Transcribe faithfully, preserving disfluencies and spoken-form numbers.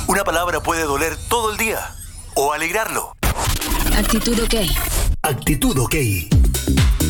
Una palabra puede doler todo el día o alegrarlo. Actitud OK. Actitud OK.